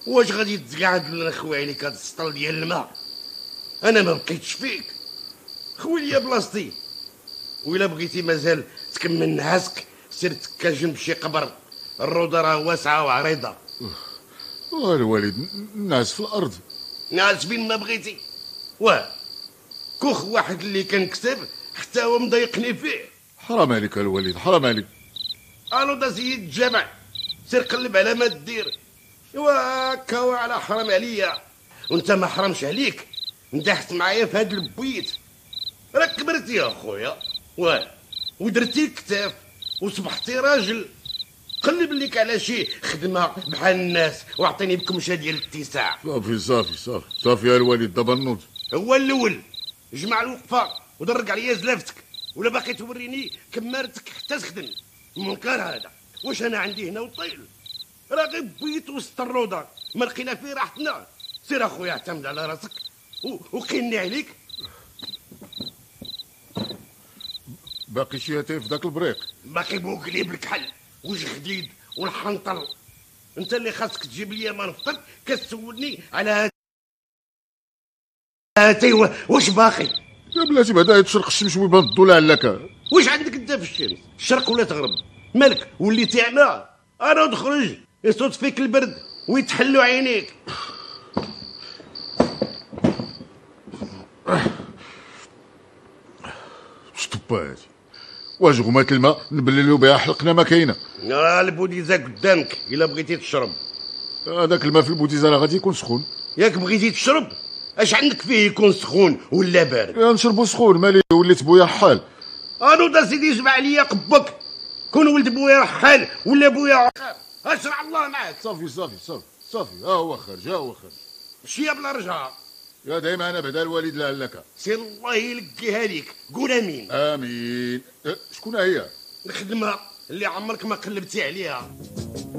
واش غادي تقعد لنا خويا عليك هاد السطل ديال الماء؟ انا ما بقيتش فيك، خوي ليا بلاصتي. وإلا بغيتي مازال تكمل نعاسك سير تكا جنب شي قبر، الروضه راه واسعه وعريضه. الوالد الناس في الارض. نعس فين ما بغيتي. واه كوخ واحد اللي كنكتب حتى هو مضايقني فيه. حرام عليك الوالد، حرام عليك. الو دا سيد الجامع، سير قلب على ما دير. ايوا هكا على حرام عليا وانت ما حرمش عليك. ندحت معايا في هاد البويت، راك كبرتي يا خويا واه ودرتي الكتاف وصبحتي راجل. قلب ليك على شي خدمه بحال الناس واعطيني بكمشه ديال الاتساع. صافي يا الوالد، دابا نوض. هو الاول جمع الوقفه ودرق عليا زلافتك، ولا باقي توريني كمارتك حتى تخدم. منكر هذا. واش انا عندي هنا وطيل؟ راه غير بيت وسط الروضه ما لقينا فيه راحتنا. سير اخويا اعتمد على راسك وقيني عليك. باقي شي هاتف في داك البريق؟ باقي بوقليب الكحل وجديد والحنطل. انت اللي خاصك تجيب لي ما نفطر كتسولني على هاتي. واش باقي يا بلاتي بعدا تشرق الشمس ويبان الضو لعلك. واش عندك انت في الشمس؟ الشرق ولا تغرب؟ مالك وليتي اعمى؟ انا تخرج يصوت فيك البرد ويتحلوا عينيك. شطبا هادي واش غمات الماء نبللو بها حلقنا ما كاينه. البوديزه قدامك الا بغيتي تشرب. هذاك الماء في البوتيزه راه غادي يكون سخون. ياك بغيتي تشرب اش عندك فيه يكون سخون ولا بارد؟ نشربو سخون مالي وليت بويا رحال. انو دا سيدي جمع عليا قبك، كون ولد بويا رحال ولا بويا عقاب اشرع الله معاك. صافي ها هو خرج. مشي بلا رجعه. يا دايما انا بعدا الوالد لعلك. سير الله يلقيها ليك. قول امين. امين. شكون هي؟ الخدمه اللي عمرك ما قلبتي عليها.